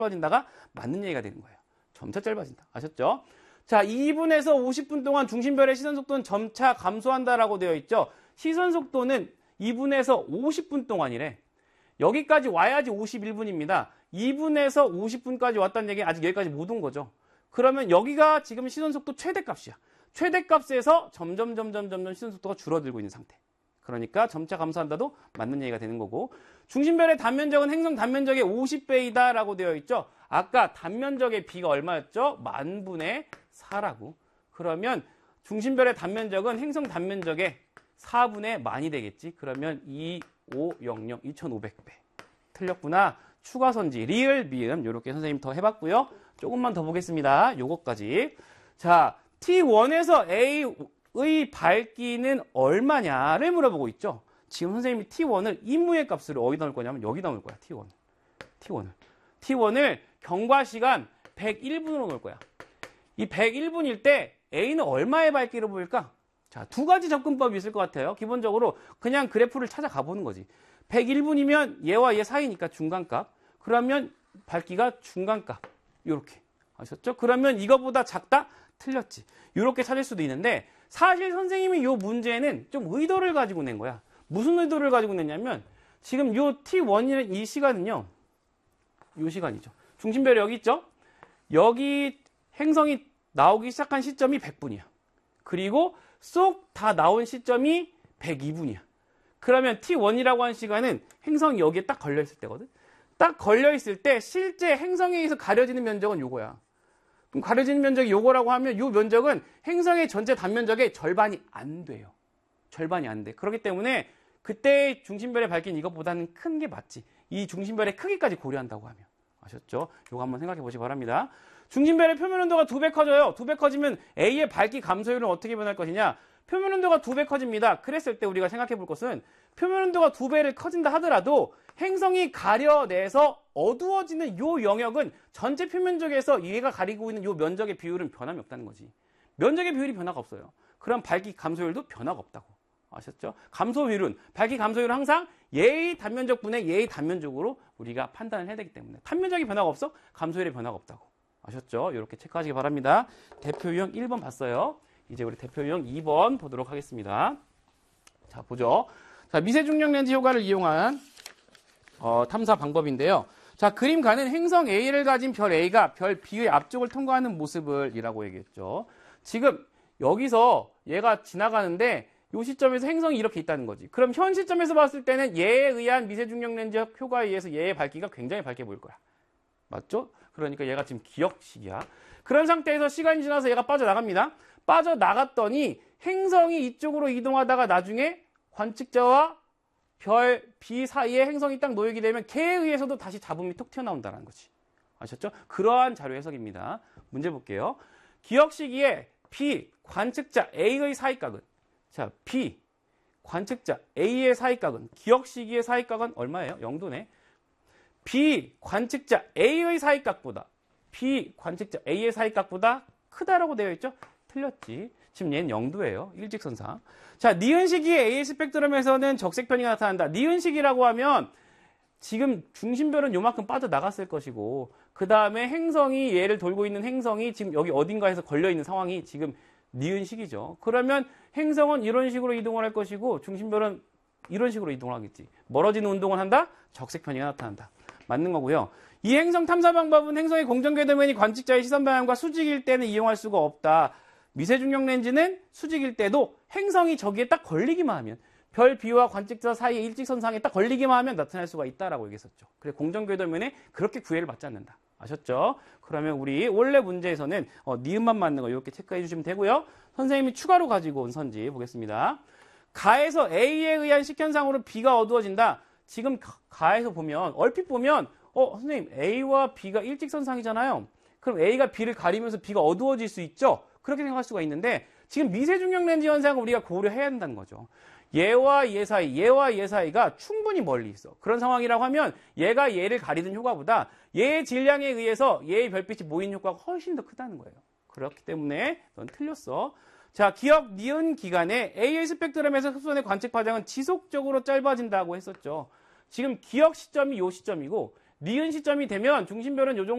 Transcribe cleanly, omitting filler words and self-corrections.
짧아진다가 맞는 얘기가 되는 거예요. 점차 짧아진다. 아셨죠? 자, 2분에서 50분 동안 중심별의 시선속도는 점차 감소한다라고 되어 있죠. 시선속도는 2분에서 50분 동안이래. 여기까지 와야지 51분입니다. 2분에서 50분까지 왔다는 얘기는 아직 여기까지 못 온 거죠. 그러면 여기가 지금 시선속도 최대값이야. 최대값에서 점점 시선속도가 줄어들고 있는 상태. 그러니까 점차 감소한다도 맞는 얘기가 되는 거고, 중심별의 단면적은 행성 단면적의 50배이다 라고 되어 있죠. 아까 단면적의 B가 얼마였죠? 10,000분의 4라고. 그러면 중심별의 단면적은 행성 단면적의 4분의 만이 되겠지. 그러면 2500, 2500배. 틀렸구나. 추가선지, 리을, 미음 이렇게 선생님 더 해봤고요. 조금만 더 보겠습니다. 요거까지. 자, T1에서 A의 밝기는 얼마냐를 물어보고 있죠. 지금 선생님이 T1을 임무의 값을 어디다 넣을 거냐면 여기다 넣을 거야. T1을 경과시간 101분으로 넣을 거야. 이 101분일 때 A는 얼마의 밝기를 보일까? 자, 두 가지 접근법이 있을 것 같아요. 기본적으로 그냥 그래프를 찾아가 보는 거지. 101분이면 얘와 얘 사이니까 중간값. 그러면 밝기가 중간값. 요렇게. 아셨죠? 그러면 이거보다 작다? 틀렸지. 요렇게 찾을 수도 있는데 사실 선생님이 요 문제는 좀 의도를 가지고 낸 거야. 무슨 의도를 가지고 냈냐면 지금 요 T1이라는 이 시간은요. 요 시간이죠. 중심별이 여기 있죠? 여기 행성이 나오기 시작한 시점이 100분이야. 그리고 쏙 다 나온 시점이 102분이야. 그러면 T1이라고 하는 시간은 행성이 여기에 딱 걸려있을 때거든. 딱 걸려있을 때 실제 행성에 의해서 가려지는 면적은 요거야. 그럼 가려지는 면적이 요거라고 하면 요 면적은 행성의 전체 단면적의 절반이 안 돼요. 절반이 안 돼. 그렇기 때문에 그때의 중심별의 밝기는 이것보다는 큰 게 맞지. 이 중심별의 크기까지 고려한다고 하면. 아셨죠? 요거 한번 생각해 보시기 바랍니다. 중심별의 표면 온도가 2배 커져요. 2배 커지면 A의 밝기 감소율은 어떻게 변할 것이냐? 표면 온도가 2배 커집니다. 그랬을 때 우리가 생각해 볼 것은 표면 온도가 2배를 커진다 하더라도 행성이 가려내서 어두워지는 요 영역은 전체 표면적에서 얘가 가리고 있는 요 면적의 비율은 변함이 없다는 거지. 면적의 비율이 변화가 없어요. 그럼 밝기 감소율도 변화가 없다고. 아셨죠? 감소율은, 밝기 감소율은 항상 얘의 단면적분의 얘의 단면적으로 우리가 판단을 해야 되기 때문에 단면적이 변화가 없어? 감소율의 변화가 없다고. 아셨죠? 이렇게 체크하시기 바랍니다. 대표 유형 1번 봤어요. 이제 우리 대표 유형 2번 보도록 하겠습니다. 자, 보죠. 자, 미세중력 렌즈 효과를 이용한 탐사 방법인데요. 자, 그림 가는 행성 A를 가진 별 A가 별 B의 앞쪽을 통과하는 모습을 이라고 얘기했죠. 지금 여기서 얘가 지나가는데 이 시점에서 행성이 이렇게 있다는 거지. 그럼 현 시점에서 봤을 때는 얘에 의한 미세중력 렌즈 효과에 의해서 얘의 밝기가 굉장히 밝게 보일 거야. 맞죠? 그러니까 얘가 지금 기역식이야. 그런 상태에서 시간이 지나서 얘가 빠져나갑니다. 빠져나갔더니 행성이 이쪽으로 이동하다가 나중에 관측자와 별 B 사이에 행성이 딱 놓이게 되면 걔에 의해서도 다시 잡음이 톡 튀어나온다는 거지. 아셨죠? 그러한 자료 해석입니다. 문제 볼게요. 기억 시기에 B 관측자 A의 사이각은, 자, B 관측자 A의 사이각은, 기억 시기의 사이각은 얼마예요? 0도네. B 관측자 A의 사이각보다, B 관측자 A의 사이각보다 크다라고 되어 있죠? 틀렸지. 지금 얘는 0도예요. 일직선상. 자, 니은 시기의 A 스펙트럼에서는 적색 편이가 나타난다. 니은 시기라고 하면 지금 중심별은 요만큼 빠져나갔을 것이고, 그 다음에 행성이, 얘를 돌고 있는 행성이 지금 여기 어딘가에서 걸려있는 상황이 지금 니은 시기죠. 그러면 행성은 이런 식으로 이동을 할 것이고, 중심별은 이런 식으로 이동을 하겠지. 멀어지는 운동을 한다? 적색 편이가 나타난다. 맞는 거고요. 이 행성 탐사 방법은 행성의 공전궤도면이 관측자의 시선 방향과 수직일 때는 이용할 수가 없다. 미세중력 렌즈는 수직일 때도 행성이 저기에 딱 걸리기만 하면, 별 B와 관측자 사이의 일직선상에 딱 걸리기만 하면 나타날 수가 있다라고 얘기했었죠. 그래, 공전궤도면에 그렇게 구애를 받지 않는다. 아셨죠? 그러면 우리 원래 문제에서는 니은만 맞는 거 이렇게 체크해 주시면 되고요. 선생님이 추가로 가지고 온 선지 보겠습니다. 가에서 A에 의한 식현상으로 B가 어두워진다. 지금 가에서 보면, 얼핏 보면 선생님 A와 B가 일직선상이잖아요. 그럼 A가 B를 가리면서 B가 어두워질 수 있죠? 그렇게 생각할 수가 있는데, 지금 미세중력 렌즈 현상을 우리가 고려해야 한다는 거죠. 얘와 얘 사이가 충분히 멀리 있어. 그런 상황이라고 하면 얘가 얘를 가리는 효과보다 얘의 질량에 의해서 얘의 별빛이 모이는 효과가 훨씬 더 크다는 거예요. 그렇기 때문에 넌 틀렸어. 자, 기억 니은 기간에 A의 스펙트럼에서 흡선의 관측 파장은 지속적으로 짧아진다고 했었죠. 지금 기억 시점이 요 시점이고 니은 시점이 되면 중심별은 요 정도